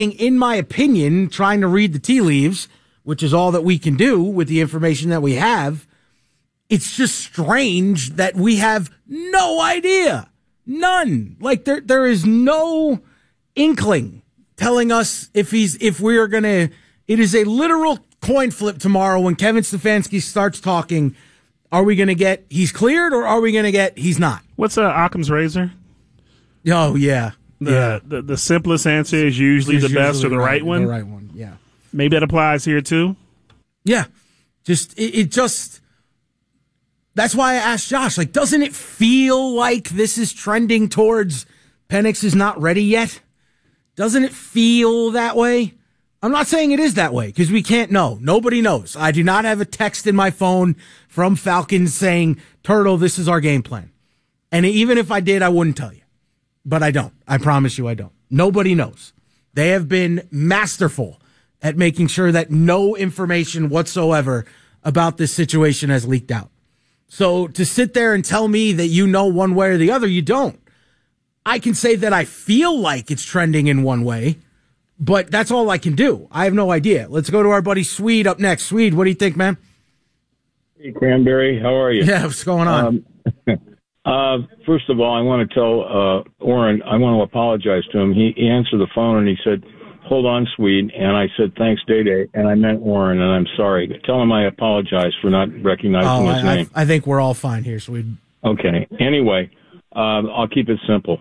in my opinion, trying to read the tea leaves, which is all that we can do with the information that we have, it's just strange that we have no idea. None. Like there is no inkling telling us if we are going to, it is a literal coin flip tomorrow when Kevin Stefanski starts talking. Are we going to get he's cleared or are we going to get he's not? What's Occam's razor? Oh, yeah. The simplest answer is usually the best or the right one. The right one, yeah. Maybe that applies here too. Yeah. It just, that's why I asked Josh, like, doesn't it feel like this is trending towards Penix is not ready yet? Doesn't it feel that way? I'm not saying it is that way because we can't know. Nobody knows. I do not have a text in my phone from Falcons saying, Turtle, this is our game plan. And even if I did, I wouldn't tell you. But I don't. I promise you I don't. Nobody knows. They have been masterful at making sure that no information whatsoever about this situation has leaked out. So to sit there and tell me that you know one way or the other, you don't. I can say that I feel like it's trending in one way, but that's all I can do. I have no idea. Let's go to our buddy Swede up next. Swede, what do you think, man? Hey, Cranberry, how are you? Yeah, what's going on? First of all, I want to tell Oren, I want to apologize to him. He answered the phone and he said, hold on, Swede. And I said, thanks, Day-Day. And I meant Oren, and I'm sorry. Tell him I apologize for not recognizing his name. I think we're all fine here, Swede. Okay. Anyway, I'll keep it simple.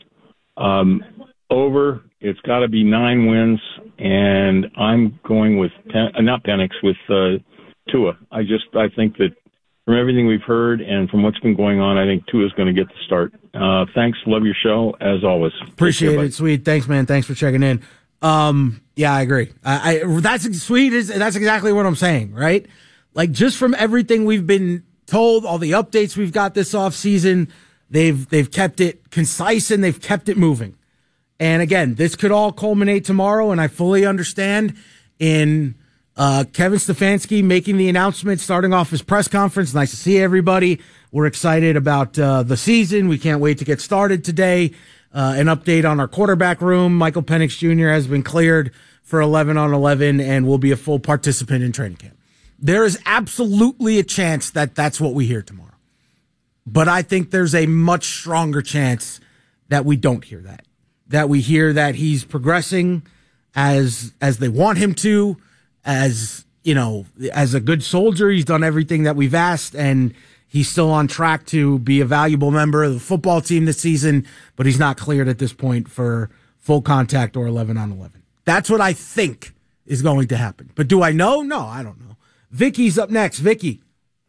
Over, it's got to be 9 wins, and I'm going with, not Penix, with Tua. I think that from everything we've heard and from what's been going on, I think Tua is going to get the start. Thanks. Love your show, as always. Appreciate it, Swede. Thanks, man. Thanks for checking in. Yeah, I agree. That's Swede. That's exactly what I'm saying, right? Like, just from everything we've been told, all the updates we've got this offseason, they've kept it concise and they've kept it moving. And again, this could all culminate tomorrow, and I fully understand in Kevin Stefanski making the announcement, starting off his press conference. Nice to see everybody. We're excited about the season. We can't wait to get started today. An update on our quarterback room. Michael Penix Jr. has been cleared for 11 on 11 and will be a full participant in training camp. There is absolutely a chance that that's what we hear tomorrow. But I think there's a much stronger chance that we don't hear that. That we hear that he's progressing as they want him to, as a good soldier. He's done everything that we've asked, and he's still on track to be a valuable member of the football team this season, but he's not cleared at this point for full contact or 11 on 11. That's what I think is going to happen. But do I know? No, I don't know. Vicky's up next. Vicky.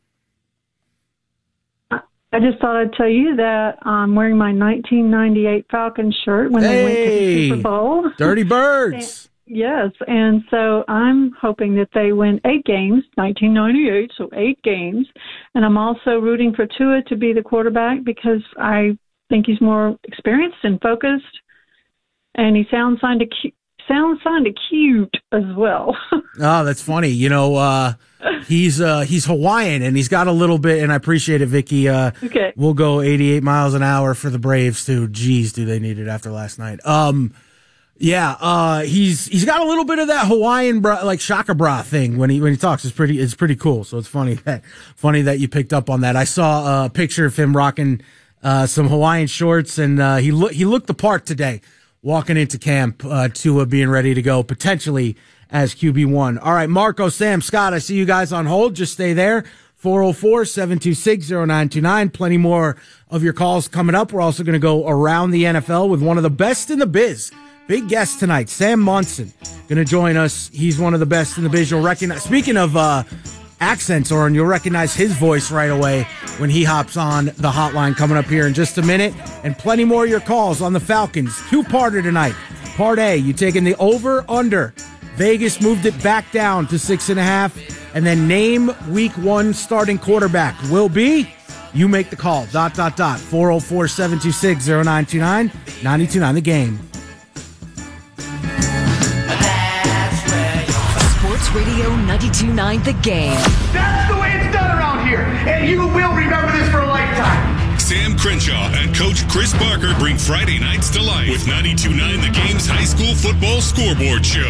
I just thought I'd tell you that I'm wearing my 1998 Falcons shirt when they went to the Super Bowl. Dirty Birds. Yes, and so I'm hoping that they win 8 games, 1998, so 8 games. And I'm also rooting for Tua to be the quarterback because I think he's more experienced and focused, and he sounds kind of cute as well. Oh, that's funny. He's Hawaiian, and he's got a little bit, and I appreciate it, Vicky. Okay. We'll go 88 miles an hour for the Braves, too. Jeez, do they need it after last night. He's got a little bit of that Hawaiian like Shaka Bra thing when he talks. It's pretty cool. So it's funny that you picked up on that. I saw a picture of him rocking some Hawaiian shorts, and he looked the part today, walking into camp. Tua being ready to go potentially as QB1. All right, Marco, Sam, Scott, I see you guys on hold. Just stay there. 404-726-0929. Plenty more of your calls coming up. We're also going to go around the NFL with one of the best in the biz. Big guest tonight, Sam Monson, going to join us. He's one of the best in the biz. You'll recognize, speaking of accents, Oren, you'll recognize his voice right away when he hops on the hotline coming up here in just a minute. And plenty more of your calls on the Falcons. 2-parter tonight. Part A, you taking the over-under. Vegas moved it back down to 6.5. And then name week 1 starting quarterback will be. You make the call. ... 404-726-0929. 92.9 The Game. Sports Radio 92.9 The Game. That's the way it's done around here, and you will remember this for a lifetime. Sam Crenshaw and Coach Chris Barker bring Friday nights to life with 92.9 The Game's high school football scoreboard show.